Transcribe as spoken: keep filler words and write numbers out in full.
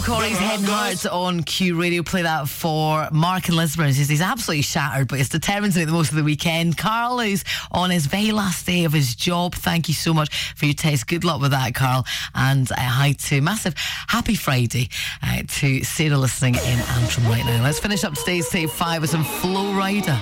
Corey's Head and Heart on Q Radio. Play that for Mark in Lisbon. He says he's absolutely shattered, but he's determined to make the most of the weekend. Carl is on his very last day of his job. Thank you so much for your text. Good luck with that, Carl. And uh, hi to massive happy Friday uh, to Sarah listening in Antrim right now. Let's finish up today's Take five with some Flow Rider.